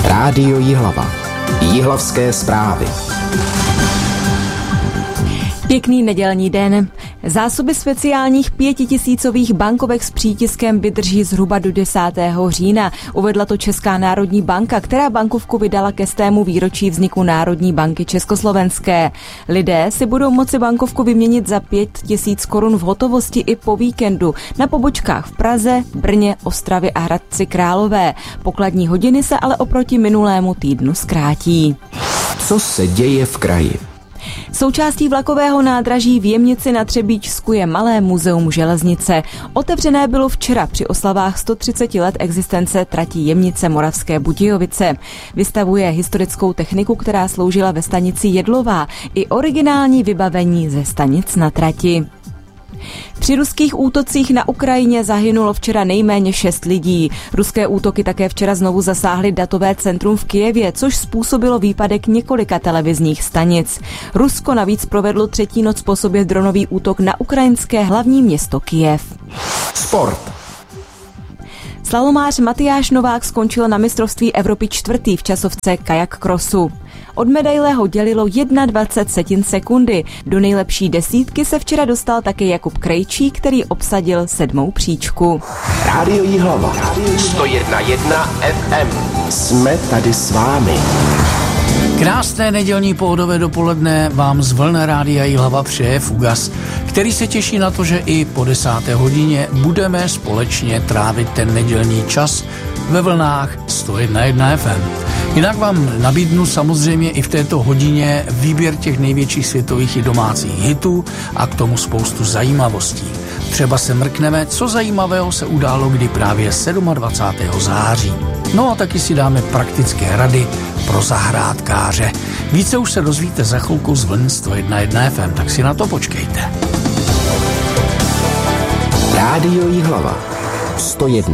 Rádio Jihlava. Jihlavské zprávy. Pěkný nedělní den. Zásoby speciálních 5000 bankovek s přítiskem vydrží zhruba do 10. října. Uvedla to Česká národní banka, která bankovku vydala ke 100. výročí vzniku Národní banky československé. Lidé si budou moci bankovku vyměnit za 5000 korun v hotovosti i po víkendu na pobočkách v Praze, Brně, Ostravě a Hradci Králové. Pokladní hodiny se ale oproti minulému týdnu zkrátí. Co se děje v kraji? Součástí vlakového nádraží v Jemnici na Třebíčsku je malé muzeum železnice. Otevřené bylo včera při oslavách 130 let existence trati Jemnice Moravské Budějovice. Vystavuje historickou techniku, která sloužila ve stanici Jedlová, i originální vybavení ze stanic na trati. Při ruských útocích na Ukrajině zahynulo včera nejméně 6 lidí. Ruské útoky také včera znovu zasáhly datové centrum v Kyjevě, což způsobilo výpadek několika televizních stanic. Rusko navíc provedlo třetí noc po sobě dronový útok na ukrajinské hlavní město Kyjev. Sport. Slalomář Matyáš Novák skončil na mistrovství Evropy 4. v časovce kajak crossu. Od medaile ho dělilo 21 sekundy. Do nejlepší desítky se včera dostal také Jakub Krejčí, který obsadil 7. příčku. Rádio Jihlava. 101,1 FM. Jsme tady s vámi. Krásné nedělní pohodové dopoledne vám z vln Rádia Jihlava přeje Fugas, který se těší na to, že i po 10. hodině budeme společně trávit ten nedělní čas ve vlnách 101,1 FM. Jinak vám nabídnu samozřejmě i v této hodině výběr těch největších světových i domácích hitů a k tomu spoustu zajímavostí. Třeba se mrkneme, co zajímavého se událo kdy právě 27. září. No a taky si dáme praktické rady pro zahrádkáře. Více už se dozvíte za chvilku z vln 101,1 FM, tak si na to počkejte. Rádio Jihlava. 101,1